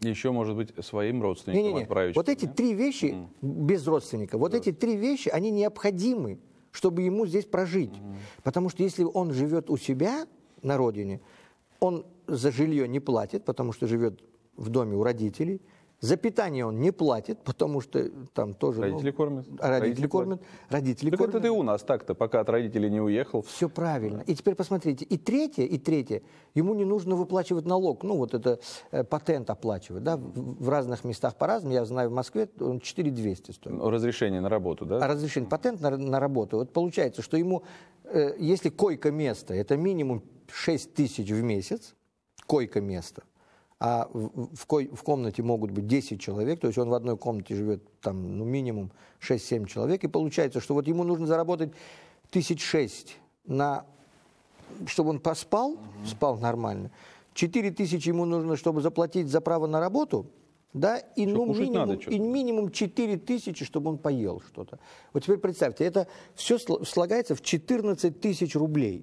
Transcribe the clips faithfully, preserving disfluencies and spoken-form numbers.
Еще, может быть, своим родственникам Не-не-не. отправить. Вот эти да? три вещи mm. без родственника, вот да. эти три вещи, они необходимы, чтобы ему здесь прожить. Mm. Потому что если он живет у себя на родине, он за жилье не платит, потому что живет в доме у родителей. За питание он не платит, потому что там тоже... Родители ну, кормят. Родители, родители кормят. Родители так кормят. Это ты у нас так-то, пока от родителей не уехал. Все правильно. И теперь посмотрите. И третье, и третье. Ему не нужно выплачивать налог. Ну, вот это э, патент оплачивать. Да? В, в разных местах по-разному. Я знаю, в Москве он четыре тысячи двести стоит. Разрешение на работу, да? А разрешение, патент на, на работу. Вот получается, что ему, э, если койко-место, это минимум шесть тысяч в месяц, койко-место, а в, в, ко- в комнате могут быть десять человек, то есть он в одной комнате живет там, ну, минимум шесть-семь человек, и получается, что вот ему нужно заработать тысяч шесть, на, чтобы он поспал, угу. спал нормально, четыре тысячи ему нужно, чтобы заплатить за право на работу, да, и, ну, минимум, и минимум четыре тысячи, чтобы он поел что-то. Вот теперь представьте, это все слагается в четырнадцать тысяч рублей.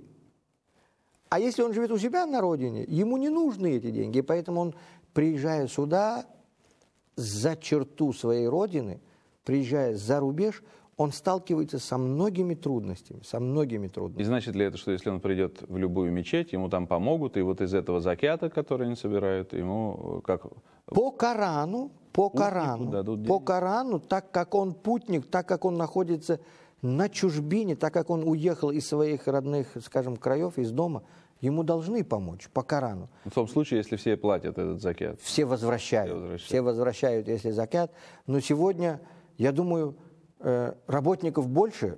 А если он живет у себя на родине, ему не нужны эти деньги, и поэтому он, приезжая сюда, за черту своей родины, приезжая за рубеж, он сталкивается со многими трудностями, со многими трудностями. И значит ли это, что если он придет в любую мечеть, ему там помогут, и вот из этого закята, который они собирают, ему как... По Корану, по Корану, по Корану, так как он путник, так как он находится на чужбине, так как он уехал из своих родных, скажем, краев, из дома, ему должны помочь по Корану. В том случае, если все платят этот закят. Все возвращают. Все возвращают, все возвращают если закят. Но сегодня, я думаю, работников больше,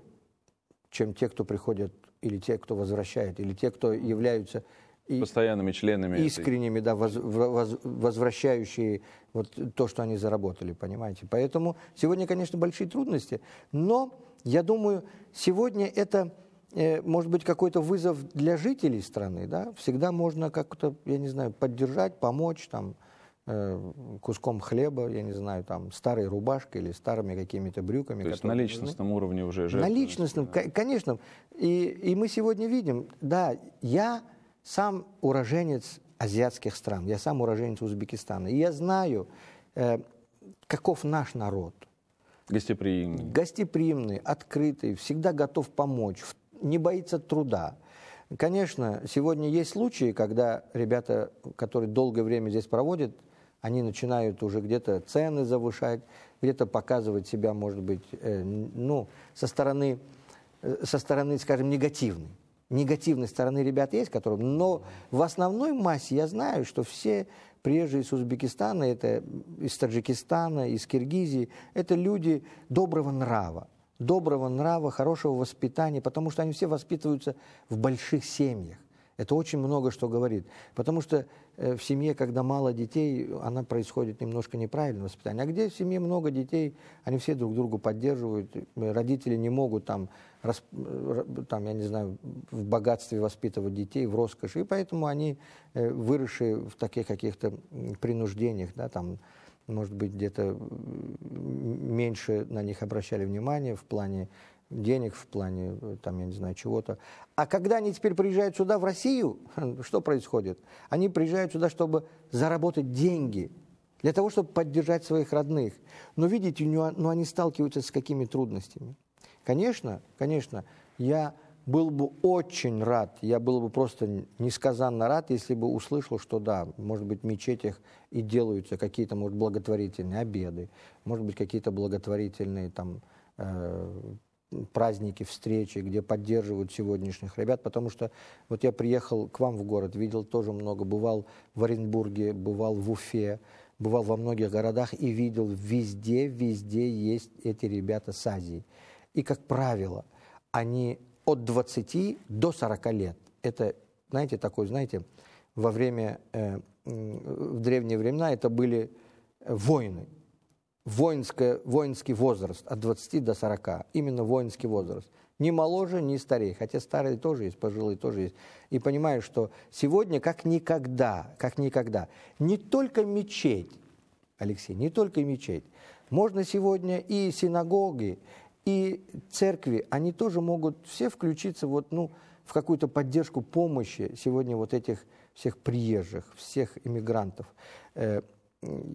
чем те, кто приходят, или те, кто возвращает, или те, кто являются и постоянными членами искренними, да, воз, воз, возвращающие вот то, что они заработали, понимаете. Поэтому сегодня, конечно, большие трудности, но я думаю, сегодня это э, может быть какой-то вызов для жителей страны, да. Всегда можно как-то, я не знаю, поддержать, помочь там э, куском хлеба, я не знаю, там старой рубашкой или старыми какими-то брюками. То есть на личностном нужны. Уровне уже жертвы. На личностном, да. Конечно. И, и мы сегодня видим, да, я сам уроженец азиатских стран, я сам уроженец Узбекистана, и я знаю, э, каков наш народ. Гостеприимный. Гостеприимный, открытый, всегда готов помочь, не боится труда. Конечно, сегодня есть случаи, когда ребята, которые долгое время здесь проводят, они начинают уже где-то цены завышать, где-то показывать себя, может быть, э, ну, со стороны, э, со стороны, скажем, негативной. Негативной стороны ребят есть, которые... Но в основной массе я знаю, что все приезжие из Узбекистана, это из Таджикистана, из Киргизии, это люди доброго нрава, доброго нрава, хорошего воспитания, потому что они все воспитываются в больших семьях. Это очень много что говорит. Потому что э, в семье, когда мало детей, она происходит немножко неправильное воспитание. А где в семье много детей, они все друг друга поддерживают. Родители не могут там, рас, там я не знаю, в богатстве воспитывать детей, в роскоши. И поэтому они, э, выросшие в таких каких-то принуждениях, да, там, может быть, где-то меньше на них обращали внимание в плане денег, в плане, там, я не знаю, чего-то. А когда они теперь приезжают сюда, в Россию, что происходит? Они приезжают сюда, чтобы заработать деньги, для того, чтобы поддержать своих родных. Но, видите, ну, они сталкиваются с какими трудностями. Конечно, конечно, я был бы очень рад, я был бы просто несказанно рад, если бы услышал, что да, может быть, в мечетях и делаются какие-то, может, благотворительные обеды, может быть, какие-то благотворительные там э, праздники, встречи, где поддерживают сегодняшних ребят, потому что вот я приехал к вам в город, видел тоже много, бывал в Оренбурге, бывал в Уфе, бывал во многих городах и видел, везде, везде есть эти ребята с Азии. И, как правило, они от двадцати до сорока лет. Это, знаете, такой, знаете, во время, э, в древние времена это были войны. Воинское, воинский возраст от двадцати до сорока. Именно воинский возраст. Ни моложе, ни старее. Хотя старые тоже есть, пожилые тоже есть. И понимаю, что сегодня как никогда, как никогда, не только мечеть, Алексей, не только мечеть. Можно сегодня и синагоги, и церкви, они тоже могут все включиться вот, ну, в какую-то поддержку помощи сегодня вот этих всех приезжих, всех иммигрантов.